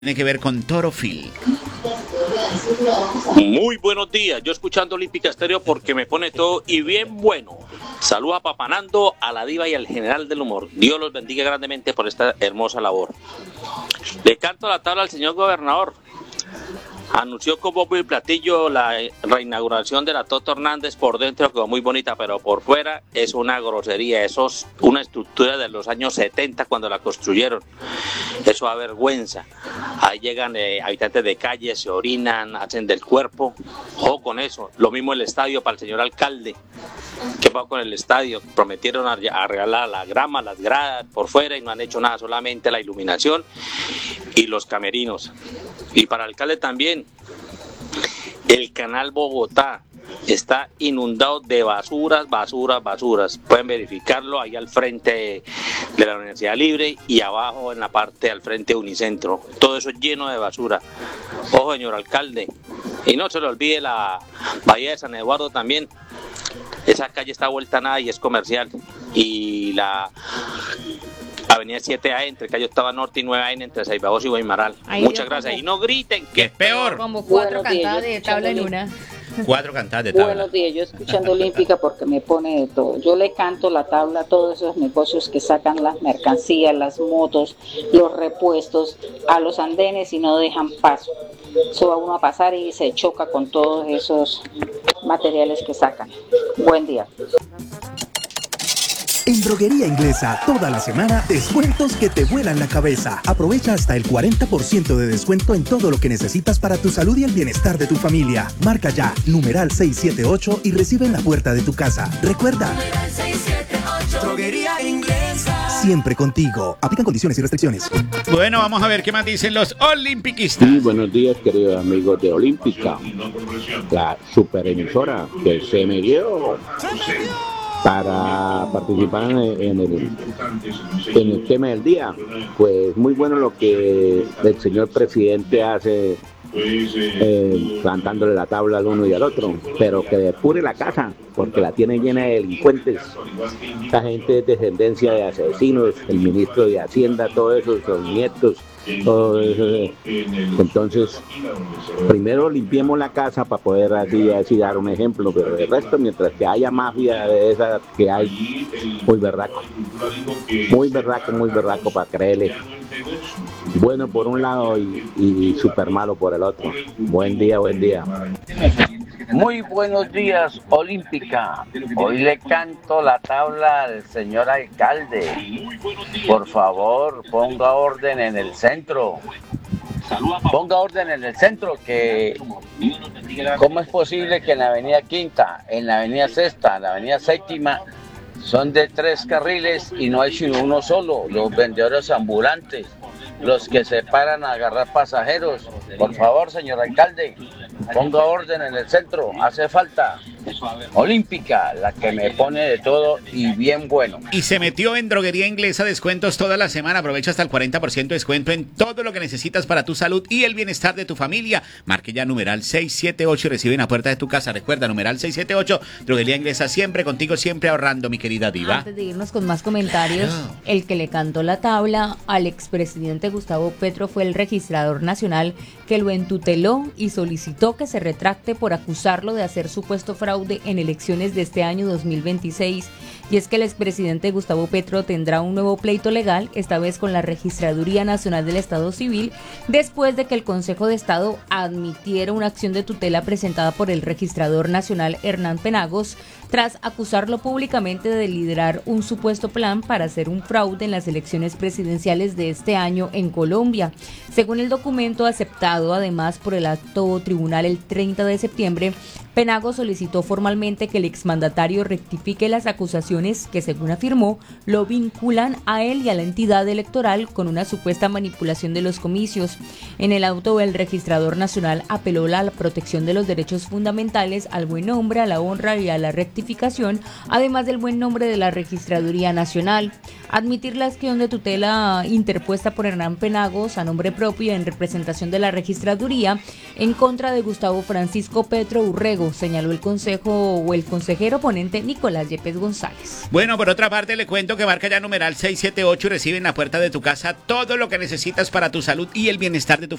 Tiene que ver con Toro Phil. Muy buenos días, yo escuchando Olímpica Estéreo porque me pone todo y bien bueno. Saludos a Papá Nando, a la diva y al general del humor. Dios los bendiga grandemente por esta hermosa labor. Le canto la tabla al señor gobernador. Anunció con bombo y platillo la reinauguración de la Toto Hernández. Por dentro quedó muy bonita, pero por fuera es una grosería. Eso es una estructura de los años 70 cuando la construyeron. Eso avergüenza. Ahí llegan habitantes de calle, se orinan, hacen del cuerpo. Ojo con eso. Lo mismo el estadio para el señor alcalde. ¿Qué pasó con el estadio? Prometieron arreglar la grama, las gradas por fuera y no han hecho nada, solamente la iluminación y los camerinos. Y para el alcalde también, el canal Bogotá está inundado de basuras. Pueden verificarlo ahí al frente de la Universidad Libre y abajo en la parte al frente de Unicentro. Todo eso lleno de basura. Ojo, señor alcalde. Y no se le olvide la Bahía de San Eduardo también. Esa calle está vuelta a nada y es comercial. Y la Avenida 7A entre Calle Octava Norte y 9A entre Saibagos y Guaymaral. Muchas gracias. Y no griten, que es peor. Como cuatro cantadas de tabla en una. 4 cantadas de tabla. Buenos días, yo escuchando Olímpica porque me pone de todo. Yo le canto la tabla a todos esos negocios que sacan las mercancías, las motos, los repuestos a los andenes y no dejan paso. Eso va uno a pasar y se choca con todos esos materiales que sacan. Buen día. En Droguería Inglesa, toda la semana, descuentos que te vuelan la cabeza. Aprovecha hasta el 40% de descuento en todo lo que necesitas para tu salud y el bienestar de tu familia. Marca ya, numeral 678 y recibe en la puerta de tu casa. Recuerda, Droguería Inglesa. Siempre contigo. Aplican condiciones y restricciones. Bueno, vamos a ver qué más dicen los olimpiquistas. Sí, buenos días, queridos amigos de Olímpica. La super emisora que se me dio para participar en el tema del día. Pues muy bueno lo que el señor presidente hace, plantándole la tabla al uno y al otro, pero que depure la casa porque la tiene llena de delincuentes. Esta gente es descendencia de asesinos, el ministro de Hacienda, todos esos, sus nietos, todo eso. Entonces, primero limpiemos la casa para poder así dar un ejemplo, pero el resto, mientras que haya mafia de esa que hay, muy berraco para creerle. Bueno por un lado y súper malo por el otro. Buen día. Muy buenos días, Olímpica. Hoy le canto la tabla al señor alcalde. Por favor, ponga orden en el centro. Que ¿cómo es posible que en la avenida Quinta, en la avenida Sexta, en la avenida Séptima son de 3 carriles y no hay sino uno solo? Los vendedores ambulantes, los que se paran a agarrar pasajeros. Por favor, señor alcalde, ponga orden en el centro, hace falta. Olímpica, la que me pone de todo y bien bueno. Y se metió en Droguería Inglesa, descuentos toda la semana. Aprovecha hasta el 40% de descuento en todo lo que necesitas para tu salud y el bienestar de tu familia. Marque ya numeral 678 y recibe en la puerta de tu casa. Recuerda, numeral 678, Droguería Inglesa, siempre contigo, siempre ahorrando, mi querida diva. Antes de irnos con más comentarios, el que le cantó la tabla al expresidente Gustavo Petro fue el registrador nacional que lo entuteló y solicitó que se retracte por acusarlo de hacer supuesto fraude en elecciones de este año 2026. Y es que el expresidente Gustavo Petro tendrá un nuevo pleito legal, esta vez con la Registraduría Nacional del Estado Civil, después de que el Consejo de Estado admitiera una acción de tutela presentada por el registrador nacional Hernán Penagos, tras acusarlo públicamente de liderar un supuesto plan para hacer un fraude en las elecciones presidenciales de este año en Colombia. Según el documento aceptado además por el alto tribunal el 30 de septiembre, Penagos solicitó formalmente que el exmandatario rectifique las acusaciones que, según afirmó, lo vinculan a él y a la entidad electoral con una supuesta manipulación de los comicios. En el auto, el registrador nacional apeló a la protección de los derechos fundamentales, al buen nombre, a la honra y a la rectificación, además del buen nombre de la Registraduría Nacional. Admitir la acción de tutela interpuesta por Hernán Penagos a nombre propio y en representación de la Registraduría en contra de Gustavo Francisco Petro Urrego, riesgo, señaló el consejero ponente Nicolás Yepes González. Bueno, por otra parte, le cuento que marca ya numeral 678 y recibe en la puerta de tu casa todo lo que necesitas para tu salud y el bienestar de tu